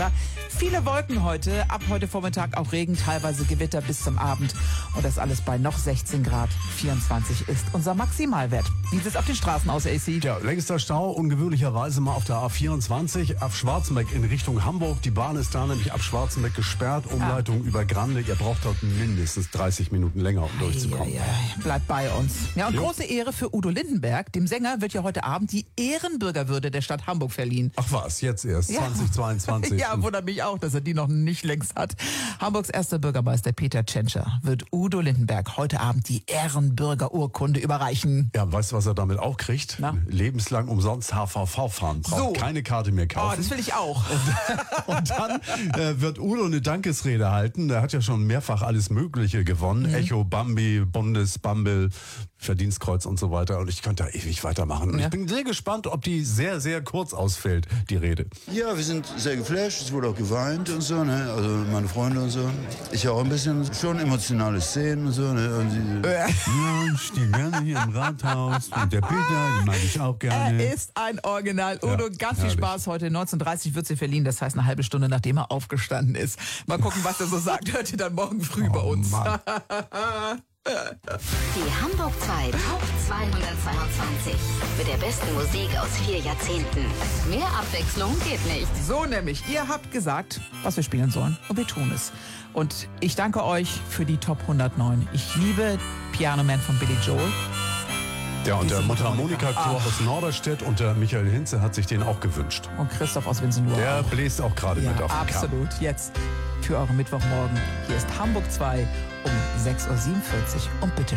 Wetter. Viele Wolken heute, ab heute Vormittag auch Regen, teilweise Gewitter bis zum Abend. Und das alles bei noch 16 Grad. 24 ist unser Maximalwert. Wie sieht es auf den Straßen aus, AC? Ja, längster Stau, ungewöhnlicherweise mal auf der A24 ab Schwarzenbeck in Richtung Hamburg. Die Bahn ist da nämlich ab Schwarzenbeck gesperrt, Umleitung über Grande. Ihr braucht dort mindestens 30 Minuten länger, um durchzukommen. Bleibt bei uns. Ja, und große Ehre für Udo Lindenberg. Dem Sänger wird ja heute Abend die Ehrenbürgerwürde der Stadt Hamburg verliehen. Ach was, jetzt erst, 2022. Ja, wundert mich auch, dass er die noch nicht längst hat. Hamburgs erster Bürgermeister Peter Tschentscher wird Udo Lindenberg heute Abend die Ehrenbürgerurkunde überreichen. Ja, weißt du, was er damit auch kriegt? Na? Lebenslang umsonst HVV fahren. Braucht keine Karte mehr kaufen. Oh, das will ich auch. Und dann wird Udo eine Dankesrede halten. Er hat ja schon mehrfach alles Mögliche gewonnen. Echo, Bambi, Bundesbumble, Verdienstkreuz und so weiter. Und ich könnte da ewig weitermachen. Und ich bin sehr gespannt, ob die sehr, sehr kurz ausfällt, die Rede. Ja, wir sind sehr geflasht. Es wurde auch geweint und so, ne? Also meine Freunde und so. Ich auch ein bisschen schon emotionale Szenen und so, ne? Und ja, ich stehe gerne hier im Rathaus. Und der Peter, den mag ich auch gerne. Er ist ein Original. Udo, ganz viel Spaß heute. 19:30 wird sie verliehen. Das heißt eine halbe Stunde, nachdem er aufgestanden ist. Mal gucken, was er so sagt. Hört ihr dann morgen früh bei uns. Mann. Die Hamburg 2 Top 222 mit der besten Musik aus 4 Jahrzehnten. Mehr Abwechslung geht nicht. So nämlich, ihr habt gesagt, was wir spielen sollen und wir tun es. Und ich danke euch für die Top 109. Ich liebe Piano Man von Billy Joel. Ja, und der Mundharmonika-Chor aus Norderstedt und der Michael Hinze hat sich den auch gewünscht. Und Christoph aus Winsenlohr. Der bläst auch gerade mit auf den Kamm. Absolut. Jetzt für euren Mittwochmorgen. Hier ist Hamburg 2 um 6:47 Uhr. Und bitte